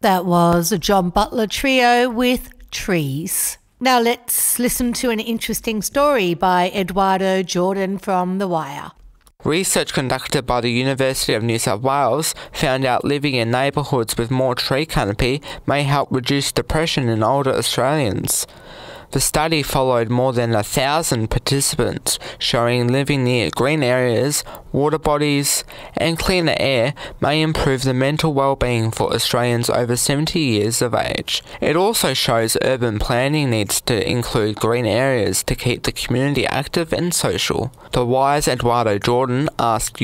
That was a John Butler Trio with Trees. Now let's listen to an interesting story by Eduardo Jordan from The Wire. Research conducted by the University of New South Wales found out living in neighbourhoods with more tree canopy may help reduce depression in older Australians. The study followed more than 1,000 participants, showing living near green areas, water bodies, and cleaner air may improve the mental well-being for Australians over 70 years of age. It also shows urban planning needs to include green areas to keep the community active and social. The Wire's Eduardo Jordan asked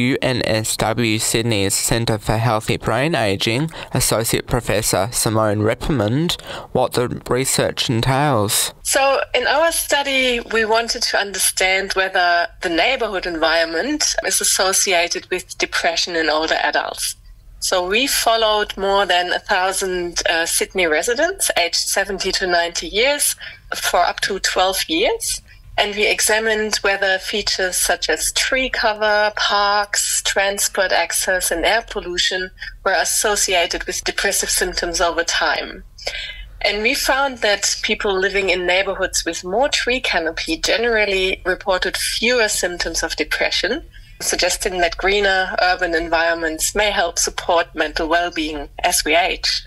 UNSW Sydney's Centre for Healthy Brain Ageing Associate Professor Simone Reppermond what the research entails. So in our study, we wanted to understand whether the neighborhood environment is associated with depression in older adults. So we followed more than 1,000 Sydney residents aged 70 to 90 years for up to 12 years. And we examined whether features such as tree cover, parks, transport access, and air pollution were associated with depressive symptoms over time. And we found that people living in neighborhoods with more tree canopy generally reported fewer symptoms of depression, suggesting that greener urban environments may help support mental well-being as we age.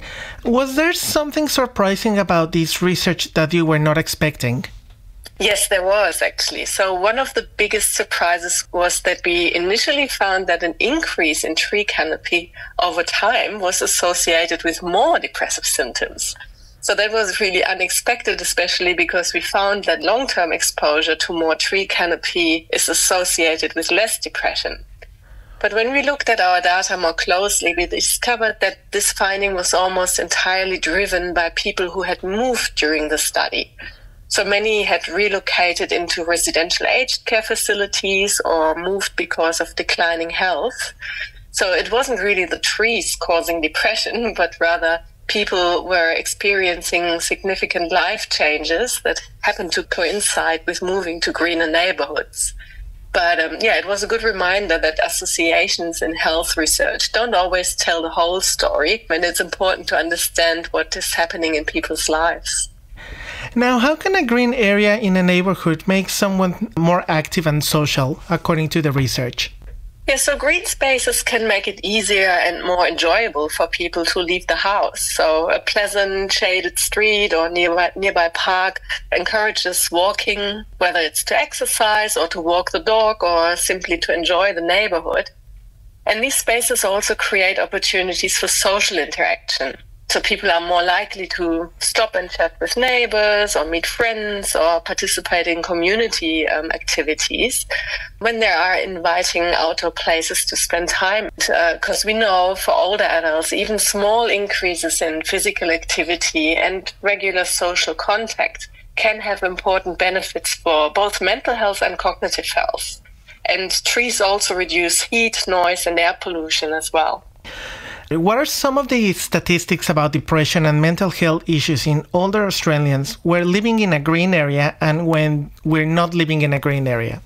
Was there something surprising about this research that you were not expecting? Yes, there was actually. So one of the biggest surprises was that we initially found that an increase in tree canopy over time was associated with more depressive symptoms. So that was really unexpected, especially because we found that long-term exposure to more tree canopy is associated with less depression. But when we looked at our data more closely, we discovered that this finding was almost entirely driven by people who had moved during the study. So many had relocated into residential aged care facilities or moved because of declining health. So it wasn't really the trees causing depression, but rather people were experiencing significant life changes that happened to coincide with moving to greener neighborhoods. But it was a good reminder that associations in health research don't always tell the whole story, and it's important to understand what is happening in people's lives. Now, how can a green area in a neighborhood make someone more active and social, according to the research? Yeah, so green spaces can make it easier and more enjoyable for people to leave the house. So a pleasant shaded street or nearby park encourages walking, whether it's to exercise or to walk the dog or simply to enjoy the neighborhood. And these spaces also create opportunities for social interaction. So people are more likely to stop and chat with neighbors or meet friends or participate in community activities when there are inviting outdoor places to spend time. Because we know for older adults, even small increases in physical activity and regular social contact can have important benefits for both mental health and cognitive health. And trees also reduce heat, noise, and air pollution as well. What are some of the statistics about depression and mental health issues in older Australians who are living in a green area and when we're not living in a green area?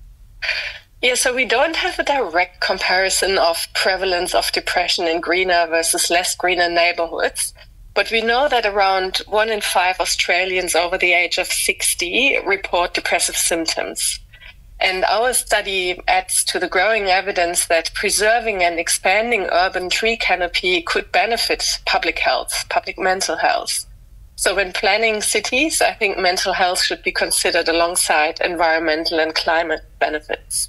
Yeah, so we don't have a direct comparison of prevalence of depression in greener versus less greener neighborhoods, but we know that around 1 in 5 Australians over the age of 60 report depressive symptoms. And our study adds to the growing evidence that preserving and expanding urban tree canopy could benefit public health, public mental health. So when planning cities, I think mental health should be considered alongside environmental and climate benefits.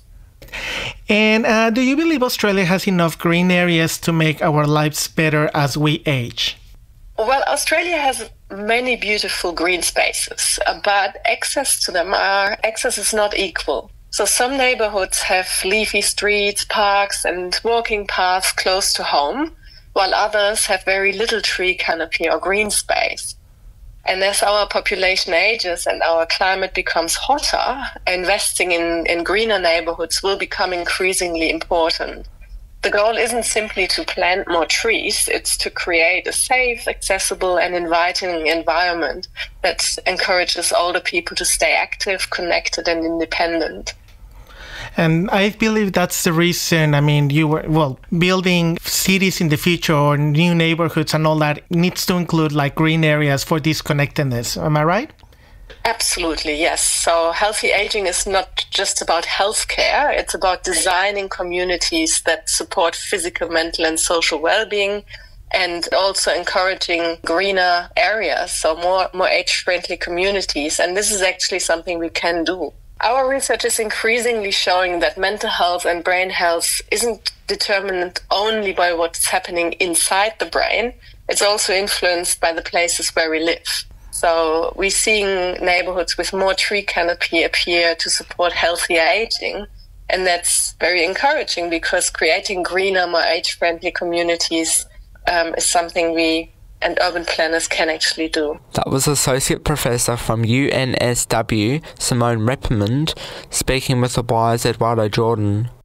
And do you believe Australia has enough green areas to make our lives better as we age? Well, Australia has many beautiful green spaces, but access is not equal. So some neighborhoods have leafy streets, parks, and walking paths close to home, while others have very little tree canopy or green space. And as our population ages and our climate becomes hotter, investing in greener neighborhoods will become increasingly important. The goal isn't simply to plant more trees, it's to create a safe, accessible, and inviting environment that encourages older people to stay active, connected, and independent. And I believe that's the reason, building cities in the future or new neighborhoods and all that needs to include like green areas for this connectedness. Am I right? Absolutely, yes. So healthy aging is not just about healthcare. It's about designing communities that support physical, mental, and social well-being, and also encouraging greener areas, so more age-friendly communities. And this is actually something we can do. Our research is increasingly showing that mental health and brain health isn't determined only by what's happening inside the brain. It's also influenced by the places where we live. So we're seeing neighborhoods with more tree canopy appear to support healthier aging. And that's very encouraging because creating greener, more age-friendly communities is something we and urban planners can actually do. That was Associate Professor from UNSW, Simone Repperman, speaking with The Wire's Eduardo Jordan.